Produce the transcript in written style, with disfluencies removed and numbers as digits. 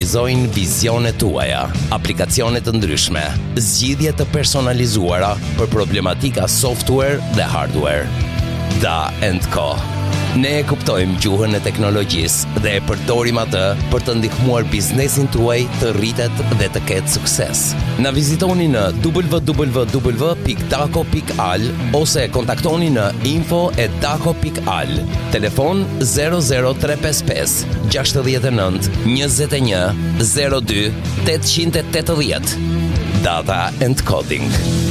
realizojnë vizionet tuaja, aplikacione të ndryshme, zgjidhje të personalizuara për problematika software dhe hardware. Da & Co. Ne e kuptojmë gjuhën e teknologjisë dhe e përdorim atë për të ndihmuar biznesin tuaj të rritet dhe të ketë sukses. Na vizitoni në www.daco.al ose kontaktoni në info@daco.al. Telefon 00355 69 21 02 880. Data & Coding.